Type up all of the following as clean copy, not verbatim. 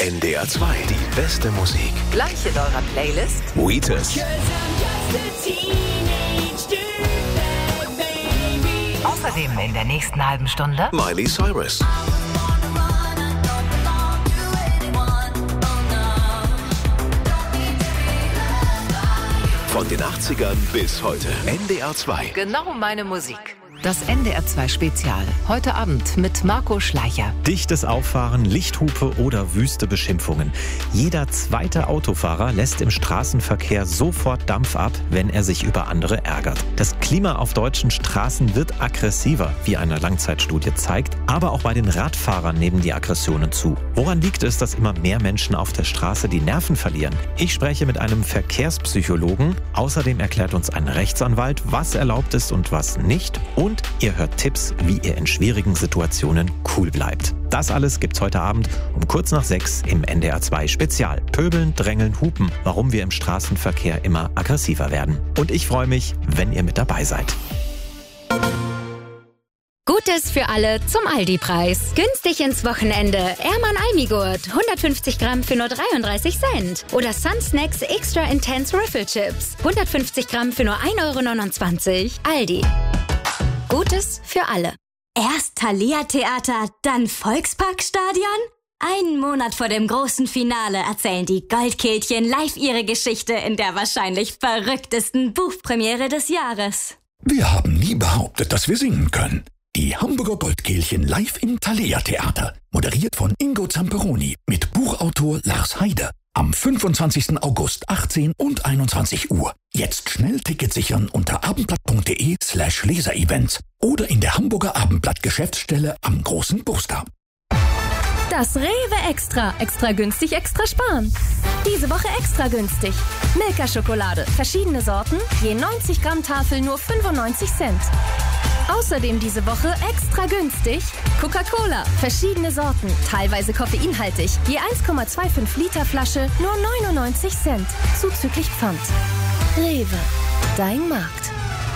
NDR 2, die beste Musik. Gleich in eurer Playlist Wheatus. Außerdem in der nächsten halben Stunde Miley Cyrus. Von den 80ern bis heute. NDR 2. genau meine Musik. Das NDR 2 Spezial. Heute Abend mit Marco Schleicher. Dichtes Auffahren, Lichthupe oder wüste Beschimpfungen. Jeder zweite Autofahrer lässt im Straßenverkehr sofort Dampf ab, wenn er sich über andere ärgert. Das Klima auf deutschen Straßen wird aggressiver, wie eine Langzeitstudie zeigt. Aber auch bei den Radfahrern nehmen die Aggressionen zu. Woran liegt es, dass immer mehr Menschen auf der Straße die Nerven verlieren? Ich spreche mit einem Verkehrspsychologen. Außerdem erklärt uns ein Rechtsanwalt, was erlaubt ist und was nicht. Und ihr hört Tipps, wie ihr in schwierigen Situationen cool bleibt. Das alles gibt's heute Abend um kurz nach 6 im NDR 2 Spezial. Pöbeln, drängeln, hupen, warum wir im Straßenverkehr immer aggressiver werden. Und ich freue mich, wenn ihr mit dabei seid. Gutes für alle zum Aldi-Preis. Günstig ins Wochenende. Erman Almigurt. 150 Gramm für nur 33 Cent. Oder Sun Snacks Extra Intense Riffle Chips. 150 Gramm für nur 1,29 €. Aldi. Gutes für alle. Erst Thalia-Theater, dann Volksparkstadion? Einen Monat vor dem großen Finale erzählen die Goldkehlchen live ihre Geschichte in der wahrscheinlich verrücktesten Buchpremiere des Jahres. Wir haben nie behauptet, dass wir singen können. Die Hamburger Goldkehlchen live im Thalia-Theater. Moderiert von Ingo Zamperoni mit Buchautor Lars Heider. Am 25. August 18 und 21 Uhr. Jetzt schnell Ticket sichern unter abendblatt.de/Leserevents oder in der Hamburger Abendblatt-Geschäftsstelle am Großen Burster. Das Rewe Extra. Extra günstig, extra sparen. Diese Woche extra günstig. Milka-Schokolade. Verschiedene Sorten. Je 90 Gramm Tafel nur 95 Cent. Außerdem diese Woche extra günstig. Coca-Cola. Verschiedene Sorten. Teilweise koffeinhaltig. Je 1,25 Liter Flasche nur 99 Cent. Zuzüglich Pfand. Rewe. Dein Markt.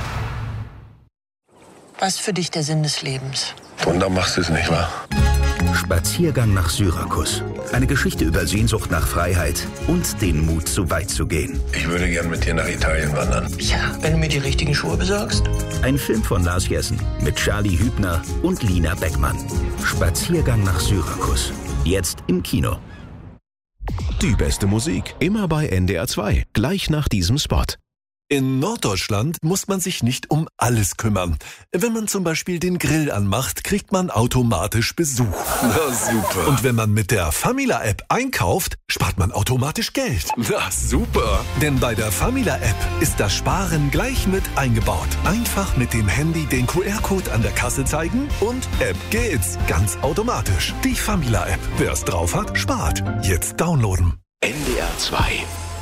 Was ist für dich der Sinn des Lebens? Wunder machst du es nicht, wahr? Spaziergang nach Syrakus. Eine Geschichte über Sehnsucht nach Freiheit und den Mut, so weit zu gehen. Ich würde gern mit dir nach Italien wandern. Ja, wenn du mir die richtigen Schuhe besorgst. Ein Film von Lars Jessen mit Charlie Hübner und Lina Beckmann. Spaziergang nach Syrakus. Jetzt im Kino. Die beste Musik. Immer bei NDR 2. Gleich nach diesem Spot. In Norddeutschland muss man sich nicht um alles kümmern. Wenn man zum Beispiel den Grill anmacht, kriegt man automatisch Besuch. Na super. Und wenn man mit der Famila-App einkauft, spart man automatisch Geld. Na super. Denn bei der Famila-App ist das Sparen gleich mit eingebaut. Einfach mit dem Handy den QR-Code an der Kasse zeigen und App geht's. Ganz automatisch. Die Famila-App. Wer es drauf hat, spart. Jetzt downloaden. NDR 2.